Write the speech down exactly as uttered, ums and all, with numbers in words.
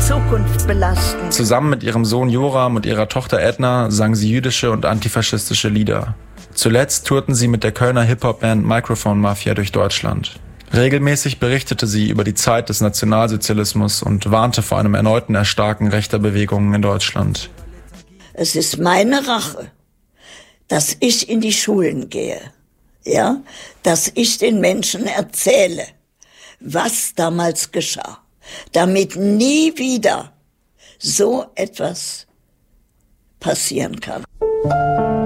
Zukunft belasten. Zusammen mit ihrem Sohn Joram und ihrer Tochter Edna sang sie jüdische und antifaschistische Lieder. Zuletzt tourten sie mit der Kölner Hip-Hop-Band Microphone Mafia durch Deutschland. Regelmäßig berichtete sie über die Zeit des Nationalsozialismus und warnte vor einem erneuten Erstarken rechter Bewegungen in Deutschland. Es ist meine Rache, dass ich in die Schulen gehe, ja, dass ich den Menschen erzähle, was damals geschah, damit nie wieder so etwas passieren kann.